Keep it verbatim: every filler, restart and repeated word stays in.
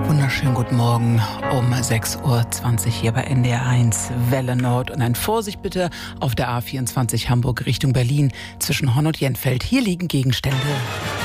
Wunderschönen guten Morgen um sechs Uhr zwanzig hier bei N D R eins Welle Nord. Und ein Vorsicht bitte auf der A vierundzwanzig Hamburg Richtung Berlin zwischen Horn und Jenfeld. Hier liegen Gegenstände.